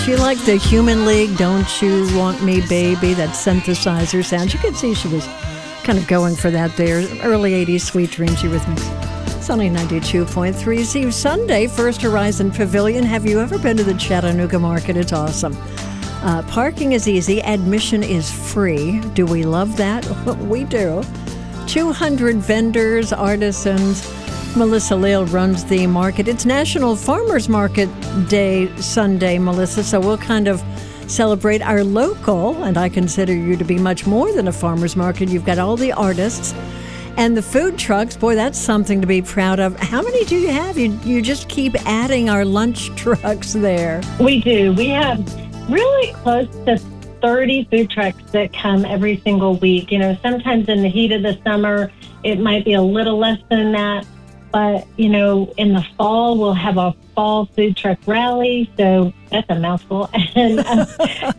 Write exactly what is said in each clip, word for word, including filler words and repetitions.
She liked the Human League, Don't You Want Me Baby, that synthesizer sound. You could see she was kind of going for that there. Early eighties Sweet Dreams, you with me. Sunny ninety-two point three. See you Sunday, First Horizon Pavilion. Have you ever been to the Chattanooga Market? It's awesome. Uh, parking is easy. Admission is free. Do we love that? We do. two hundred vendors, artisans. Melissa Leal runs the market. It's National Farmers Market Day Sunday, Melissa, so we'll kind of celebrate our local, and I consider you to be much more than a farmer's market. You've got all the artists and the food trucks. Boy, that's something to be proud of. How many do you have? You, you just keep adding our lunch trucks there. We do. We have really close to thirty food trucks that come every single week. You know, sometimes in the heat of the summer, it might be a little less than that. But, you know, in the fall, we'll have a fall food truck rally. So that's a mouthful. And, uh,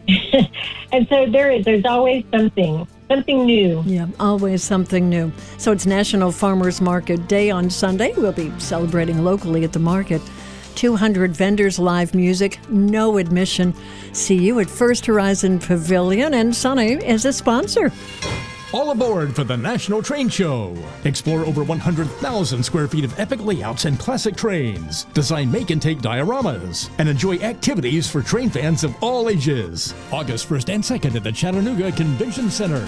and so there is, there's always something, something new. Yeah, always something new. So it's National Farmers Market Day on Sunday. We'll be celebrating locally at the market. two hundred vendors, live music, no admission. See you at First Horizon Pavilion, and Sunny is a sponsor. All aboard for the National Train Show. Explore over one hundred thousand square feet of epic layouts and classic trains. Design make and take dioramas. And enjoy activities for train fans of all ages. August first and second at the Chattanooga Convention Center.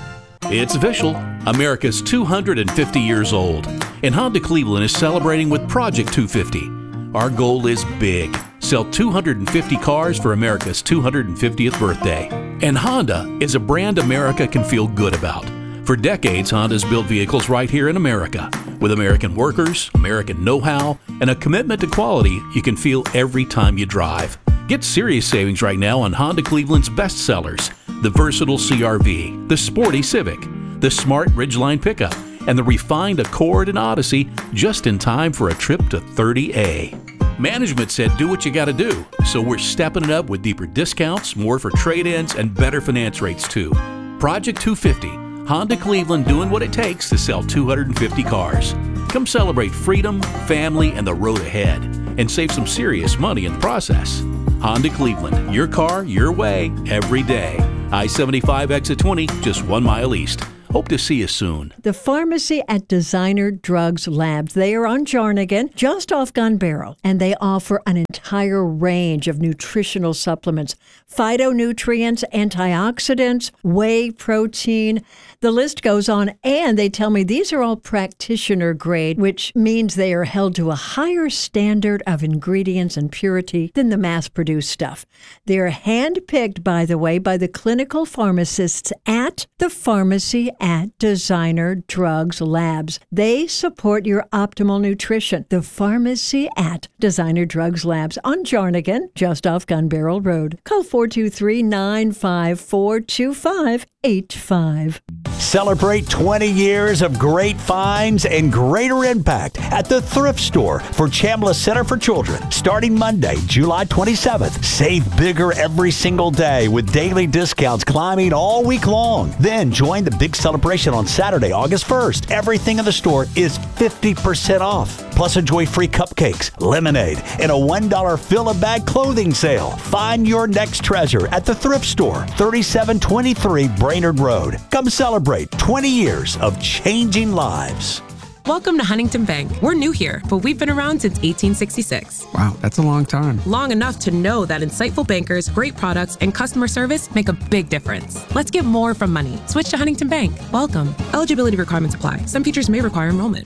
It's official. America's two hundred fifty years old. And Honda Cleveland is celebrating with Project two fifty. Our goal is big. Sell two hundred fifty cars for America's two hundred fiftieth birthday. And Honda is a brand America can feel good about. For decades, Honda's built vehicles right here in America. With American workers, American know-how, and a commitment to quality you can feel every time you drive. Get serious savings right now on Honda Cleveland's best sellers. The versatile C R V, the sporty Civic, the smart Ridgeline pickup, and the refined Accord and Odyssey, just in time for a trip to thirty A. Management said do what you gotta do, so we're stepping it up with deeper discounts, more for trade-ins, and better finance rates too. Project two fifty, Honda Cleveland doing what it takes to sell two hundred fifty cars. Come celebrate freedom, family, and the road ahead, and save some serious money in the process. Honda Cleveland, your car, your way, every day. I seventy-five exit twenty, just one mile east. Hope to see you soon. The pharmacy at Designer Drugs Labs. They are on Jarnigan, just off Gun Barrel, and they offer an entire range of nutritional supplements, phytonutrients, antioxidants, whey protein. The list goes on, and they tell me these are all practitioner grade, which means they are held to a higher standard of ingredients and purity than the mass-produced stuff. They're hand-picked, by the way, by the clinical pharmacists at the pharmacy at Designer Drugs Labs. They support your optimal nutrition. The pharmacy at Designer Drugs Labs on Jarnigan, just off Gun Barrel Road. Call four two three, nine five four, two five eight five. Celebrate twenty years of great finds and greater impact at the Thrift Store for Chambliss Center for Children. Starting Monday, July twenty-seventh. Save bigger every single day with daily discounts climbing all week long. Then join the big celebration on Saturday, August first. Everything in the store is fifty percent off. Plus enjoy free cupcakes, lemonade, and a one dollar fill-a-bag clothing sale. Find your next treasure at the Thrift Store, thirty-seven twenty-three Brainerd Road. Come celebrate twenty years of changing lives. Welcome to Huntington Bank. We're new here, but we've been around since eighteen sixty-six. Wow, that's a long time. Long enough to know that insightful bankers, great products, and customer service make a big difference. Let's get more from money. Switch to Huntington Bank. Welcome. Eligibility requirements apply. Some features may require enrollment.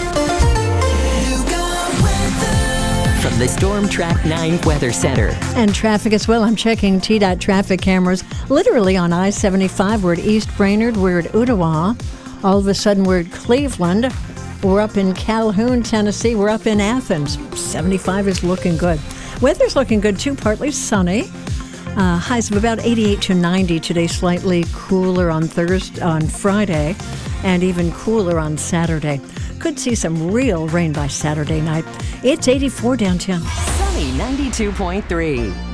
From the Storm Track nine Weather Center. And traffic as well. I'm checking T DOT traffic cameras. Literally on I seventy-five, we're at East Brainerd, we're at Ottawa. All of a sudden, we're at Cleveland. We're up in Calhoun, Tennessee. We're up in Athens. seventy-five is looking good. Weather's looking good, too. Partly sunny. Uh, highs of about eighty-eight to ninety today. Slightly cooler on Thursday, on Friday, and even cooler on Saturday. Could see some real rain by Saturday night. It's eighty-four downtown. Sunny ninety-two point three.